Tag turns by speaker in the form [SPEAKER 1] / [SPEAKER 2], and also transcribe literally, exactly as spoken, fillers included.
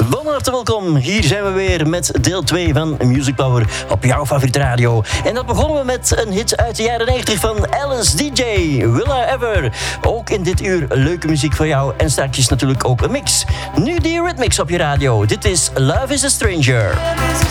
[SPEAKER 1] Van harte welkom. Hier zijn we weer met deel twee van Music Power op jouw favoriete radio. En dat begonnen we met een hit uit de jaren negentig van Alice D J, Will I Ever. Ook in dit uur leuke muziek voor jou en straks natuurlijk ook een mix. Nu die Rhythmics op je radio. Dit is Love is a Stranger.